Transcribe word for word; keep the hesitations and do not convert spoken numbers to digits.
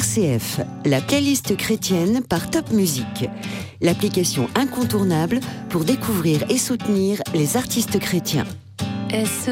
R C F, la playlist chrétienne par Top Music, l'application incontournable pour découvrir et soutenir les artistes chrétiens. S